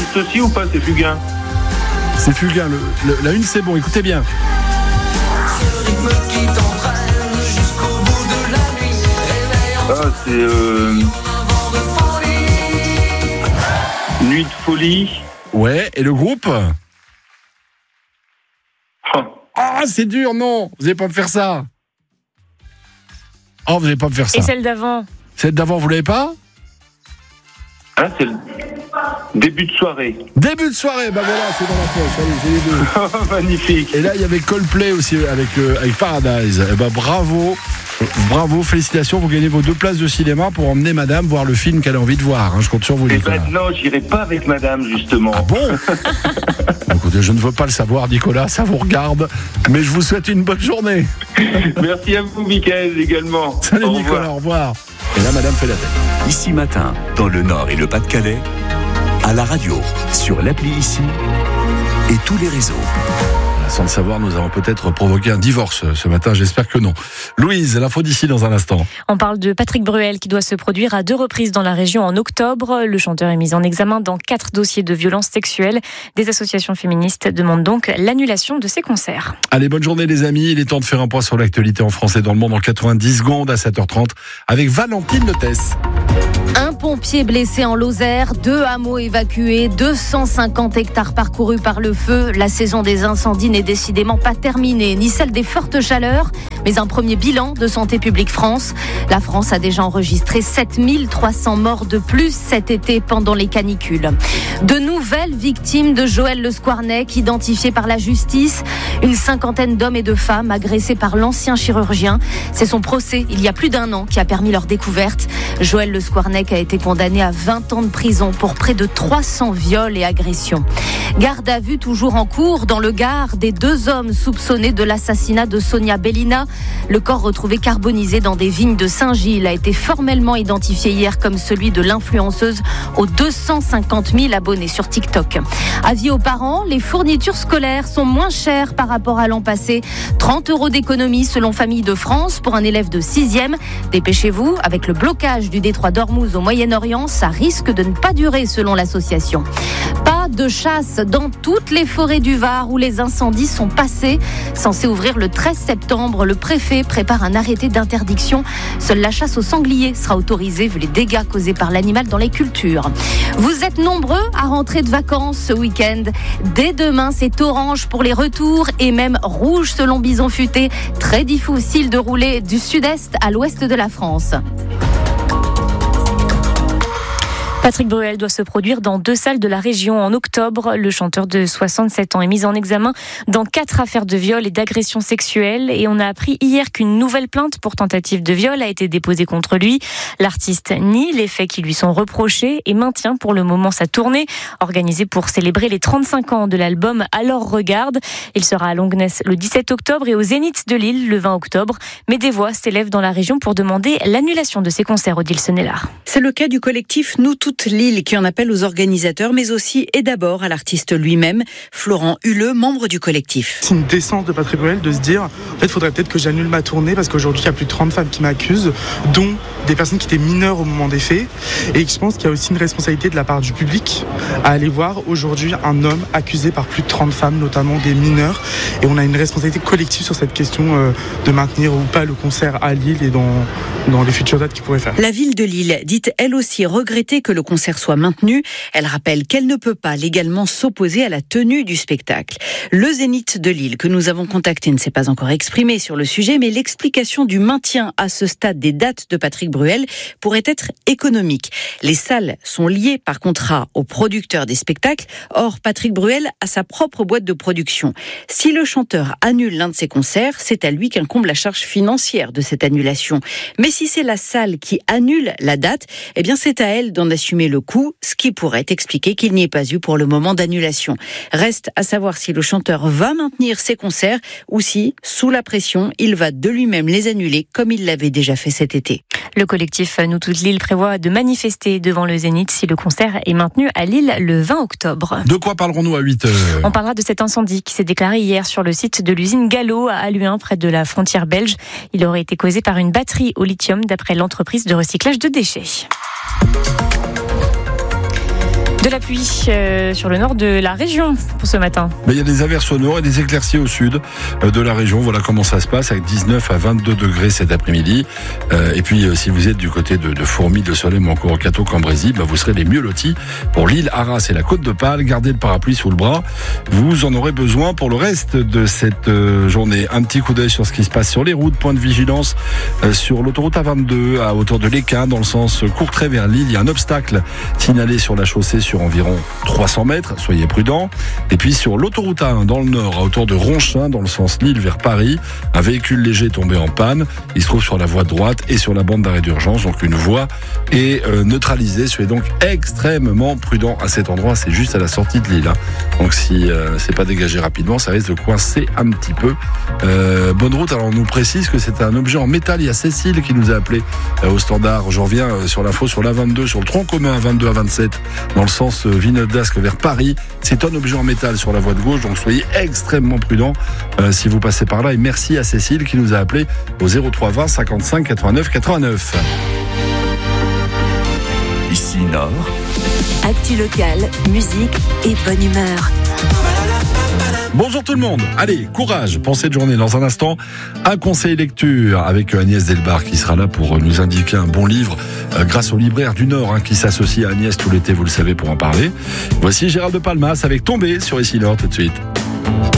Triste aussi ou pas, c'est Fugain? C'est Fugain, la une c'est bon, écoutez bien. Ah, c'est Nuit de folie. Ouais, et le groupe? Ah, c'est dur, non, vous n'allez pas me faire ça. Oh, vous n'allez pas me faire ça. Et celle d'avant? Celle d'avant, vous l'avez pas? Ah, c'est le début de soirée. Début de soirée, bah voilà, c'est dans la poche. Allez, j'ai les deux. Magnifique. Et là, il y avait Coldplay aussi avec Paradise. Eh ben, bravo, félicitations. Vous gagnez vos 2 places de cinéma pour emmener madame voir le film qu'elle a envie de voir. Hein, je compte sur vous, Nicolas. Non, j'irai pas avec madame, justement. Ah bon? Écoutez, je ne veux pas le savoir, Nicolas, ça vous regarde. Mais je vous souhaite une bonne journée. Merci à vous, Mickaël, également. Salut, Nicolas, au revoir. Et là, madame fait la tête. Ici Matin, dans le Nord et le Pas-de-Calais, à la radio, sur l'appli Ici et tous les réseaux. Sans le savoir, nous avons peut-être provoqué un divorce ce matin, j'espère que non. Louise, l'info d'ici dans un instant. On parle de Patrick Bruel qui doit se produire à 2 reprises dans la région en octobre. Le chanteur est mis en examen dans 4 dossiers de violences sexuelles. Des associations féministes demandent donc l'annulation de ses concerts. Allez, bonne journée les amis, il est temps de faire un point sur l'actualité en France et dans le monde en 90 secondes à 7h30 avec Valentine Lotès. Un pompier blessé en Lozère, 2 hameaux évacués, 250 hectares parcourus par le feu. La saison des incendies n'est décidément pas terminée, ni celle des fortes chaleurs, mais un premier bilan de Santé publique France. La France a déjà enregistré 7300 morts de plus cet été pendant les canicules. De nouvelles victimes de Joël Le Squarnec, identifiées par la justice. Une 50aine d'hommes et de femmes agressés par l'ancien chirurgien. C'est son procès, il y a plus d'1 an, qui a permis leur découverte. Joël Le Squarnec a été condamné à 20 ans de prison pour près de 300 viols et agressions. Garde à vue toujours en cours dans le Gard des 2 hommes soupçonnés de l'assassinat de Sonia Bellina. Le corps retrouvé carbonisé dans des vignes de Saint-Gilles a été formellement identifié hier comme celui de l'influenceuse aux 250 000 abonnés sur TikTok. Avis aux parents, les fournitures scolaires sont moins chères par rapport à l'an passé. 30 € d'économie selon Famille de France pour un élève de 6e. Dépêchez-vous, avec le blocage du détroit d'Ormuz au Moyen-Orient, ça risque de ne pas durer selon l'association. Pas de chasse dans toutes les forêts du Var où les incendies sont passés. Censé ouvrir le 13 septembre, le préfet prépare un arrêté d'interdiction. Seule la chasse au sanglier sera autorisée vu les dégâts causés par l'animal dans les cultures. Vous êtes nombreux à rentrer de vacances ce week-end. Dès demain, c'est orange pour les retours et même rouge selon Bison Futé. Très difficile de rouler du sud-est à l'ouest de la France. Patrick Bruel doit se produire dans 2 salles de la région en octobre. Le chanteur de 67 ans est mis en examen dans 4 affaires de viol et d'agression sexuelle. Et on a appris hier qu'une nouvelle plainte pour tentative de viol a été déposée contre lui. L'artiste nie les faits qui lui sont reprochés et maintient pour le moment sa tournée organisée pour célébrer les 35 ans de l'album Alors Regarde. Il sera à Longnes le 17 octobre et au Zénith de Lille le 20 octobre. Mais des voix s'élèvent dans la région pour demander l'annulation de ses concerts, Odile Senelard. C'est le cas du collectif Nous Toutes Lille qui en appelle aux organisateurs, mais aussi et d'abord à l'artiste lui-même, Florent Huleux, membre du collectif. C'est une décence de Patrick Bruel de se dire, en fait, il faudrait peut-être que j'annule ma tournée parce qu'aujourd'hui, il y a plus de 30 femmes qui m'accusent, dont des personnes qui étaient mineures au moment des faits. Et je pense qu'il y a aussi une responsabilité de la part du public à aller voir aujourd'hui un homme accusé par plus de 30 femmes, notamment des mineurs. Et on a une responsabilité collective sur cette question de maintenir ou pas le concert à Lille et dans les futures dates qu'il pourrait faire. La ville de Lille dit elle aussi regretter que le concert soit maintenu. Elle rappelle qu'elle ne peut pas légalement s'opposer à la tenue du spectacle. Le Zénith de Lille, que nous avons contacté, ne s'est pas encore exprimé sur le sujet, mais l'explication du maintien à ce stade des dates de Patrick Bruel pourrait être économique. Les salles sont liées par contrat aux producteurs des spectacles. Or, Patrick Bruel a sa propre boîte de production. Si le chanteur annule l'un de ses concerts, c'est à lui qu'incombe la charge financière de cette annulation. Mais si c'est la salle qui annule la date, eh bien c'est à elle d'en assumer le coût, ce qui pourrait expliquer qu'il n'y ait pas eu pour le moment d'annulation. Reste à savoir si le chanteur va maintenir ses concerts ou si, sous la pression, il va de lui-même les annuler comme il l'avait déjà fait cet été. Le collectif Nous Toutes Lille prévoit de manifester devant le Zénith si le concert est maintenu à Lille le 20 octobre. De quoi parlerons-nous à 8h? On parlera de cet incendie qui s'est déclaré hier sur le site de l'usine Gallo à Halluin, près de la frontière belge. Il aurait été causé par une batterie au lithium d'après l'entreprise de recyclage de déchets. De la pluie sur le nord de la région pour ce matin. Mais il y a des averses au nord et des éclaircies au sud de la région. Voilà comment ça se passe avec 19 à 22 degrés cet après-midi. Et puis si vous êtes du côté de Fourmies, de Solesmes ou encore Cateau-Cambrésis, vous serez les mieux lotis pour l'île, Arras et la Côte-d'Opale. Gardez le parapluie sous le bras. Vous en aurez besoin pour le reste de cette journée. Un petit coup d'œil sur ce qui se passe sur les routes. Point de vigilance sur l'autoroute A22 à hauteur de l'Équin dans le sens Courtrai vers Lille. Il y a un obstacle signalé sur la chaussée sur environ 300 mètres, soyez prudents. Et puis sur l'autoroute A1 dans le nord, à hauteur de Ronchin, dans le sens Lille vers Paris, un véhicule léger est tombé en panne. Il se trouve sur la voie droite et sur la bande d'arrêt d'urgence, donc une voie est neutralisée. Soyez donc extrêmement prudents à cet endroit, c'est juste à la sortie de Lille. Donc si c'est pas dégagé rapidement, ça risque de coincer un petit peu. Bonne route. Alors on nous précise que c'est un objet en métal. Il y a Cécile qui nous a appelé au standard. Je reviens sur l'info sur l'A22, sur le tronc commun A22 à 27, dans le sens Villeneuve-d'Ascq vers Paris. C'est un objet en métal sur la voie de gauche, donc soyez extrêmement prudents si vous passez par là. Et merci à Cécile qui nous a appelé au 03 20 55 89 89. Ici Nord. Actu locale, musique et bonne humeur. Bonjour tout le monde. Allez, courage pour cette journée. Dans un instant, un conseil lecture avec Agnès Delbar qui sera là pour nous indiquer un bon livre grâce au libraire du Nord qui s'associe à Agnès tout l'été, vous le savez, pour en parler. Voici Gérald de Palmas avec Tombé sur Ici Nord tout de suite.